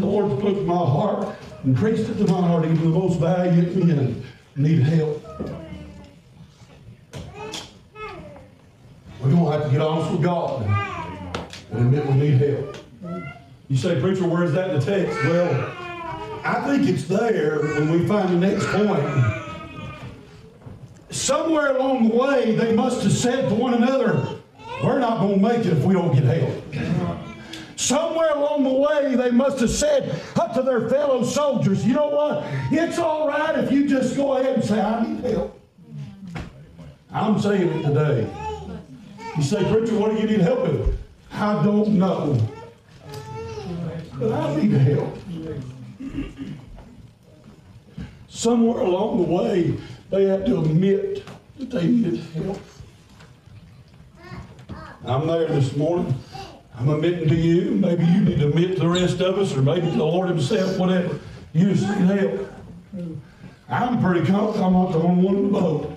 The Lord's put in my heart and preached it to my heart, even the most valiant men need help. We're going to have to get honest with God and admit we need help. You say, preacher, where's that in the text? Well, I think it's there when we find the next point. Somewhere along the way, they must have said to one another, we're not going to make it if we don't get help. Somewhere along the way, they must have said up to their fellow soldiers, you know what? It's all right if you just go ahead and say, I need help. I'm saying it today. You say, preacher, what do you need help with? I don't know. But I need help. Somewhere along the way, they had to admit that they needed help. I'm there this morning. I'm admitting to you. Maybe you need to admit to the rest of us, or maybe to the Lord Himself, whatever. You just need help. I'm pretty confident I'm not the only one in the boat.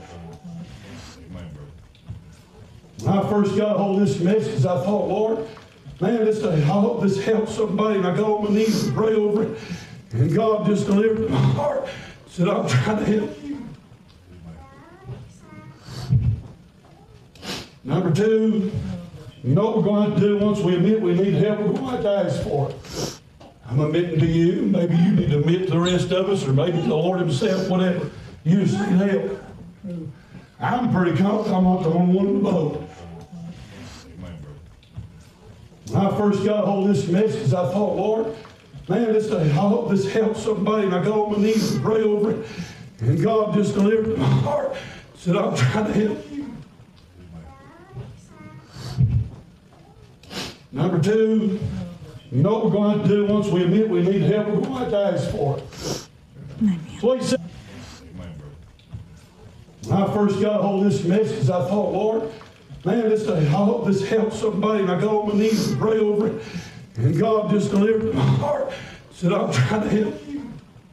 When I first got a hold of this message, I thought, Lord, man, I hope this helps somebody. And I got on my knees and pray over it. And God just delivered my heart. Said, I'm trying to help you. Number two, you know what we're going to do once we admit we need help? We're going to have to ask for it. I'm admitting to you. Maybe you need to admit to the rest of us, or maybe to the Lord Himself, whatever. You just need help. I'm pretty confident I'm not the only one in the boat. When I first got a hold of this message, I thought, Lord, man, I hope this helps somebody. And I got on my knees and pray over it. And God just delivered my heart. Said, I'm trying to help you. Number two, you know what we're going to do once we admit we need help? We're going to have to ask for it. That's what He said. When I first got a hold of this message, I thought, Lord, man, I hope this helps somebody. And I got on my knees and pray over it. And God just delivered my heart. Said, I'm trying to help you.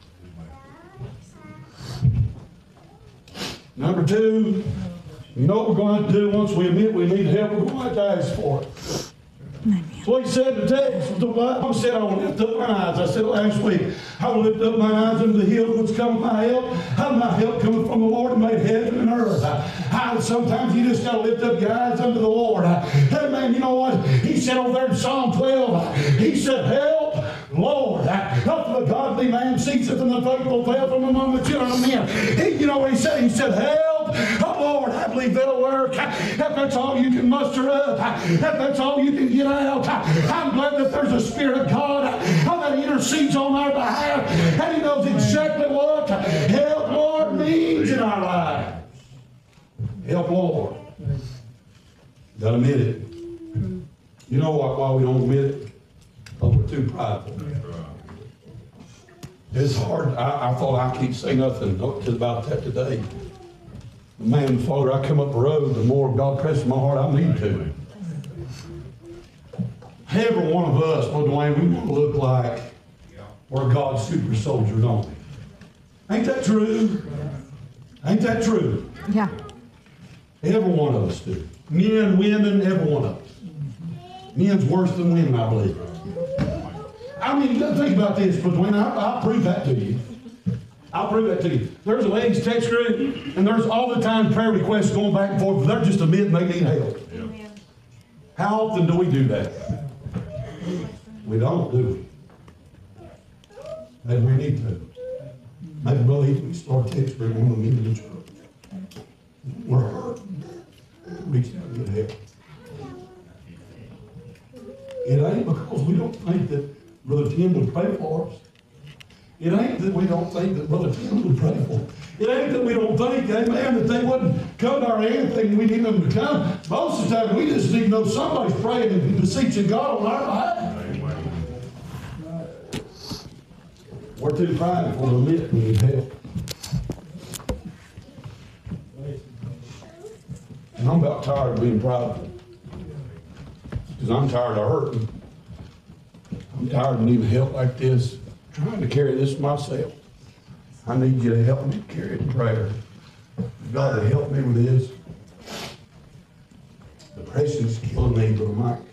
Number two, you know what we're going to do once we admit we need help? We're going to have to ask for it. That's what He said in the text. The Bible said, I want to lift up my eyes. I said last week, I will lift up my eyes unto the hills which come my help. How my help coming from the Lord who made heaven and earth. Sometimes you just got to lift up your eyes unto the Lord. Hey man, you know what? He said over there in Psalm 12, He said, help, Lord. Not the godly man ceaseth and the faithful fail from among the children of men. You know what He said? He said, help. Oh Lord, I believe that'll work. If that's all you can muster up, if that's all you can get out, I'm glad that there's a Spirit of God that intercedes on our behalf, and He knows exactly what help, Lord, means in our lives. Help, Lord. Got to admit it. You know why we don't admit it? Because we're too prideful. It's hard. I thought I can't say nothing about that today. Man, the farther I come up the road, the more God presses my heart I need to. Every one of us, Brother Dwayne, we want to look like we're God's super soldier, don't we? Ain't that true? Ain't that true? Yeah. Every one of us do. Men, women, every one of us. Men's worse than women, I believe. I mean, think about this, Brother Dwayne. I'll prove that to you. I'll prove that to you. There's a ladies' text group, and there's all the time prayer requests going back and forth. They're just admitting they need help. Amen. How often do we do that? We don't, do we? Maybe we need to. Maybe, brother, if we start a text group, we're going to meet in the church. We're hurting. Reach out and get help. It ain't because we don't think that Brother Tim would pray for us. It ain't that we don't think that Brother Tim would pray for us. It ain't that we don't think, amen, that they wouldn't come to our aid, thinking we need them to come. Most of the time, we just need to know somebody's praying and beseeching God on our behalf. We're too prideful to admit we need help. And I'm about tired of being prideful. Because I'm tired of hurting. I'm tired of needing help like this, trying to carry this myself. I need you to help me carry it in prayer. God to help me with this. Depression's killing me, Brother Mike.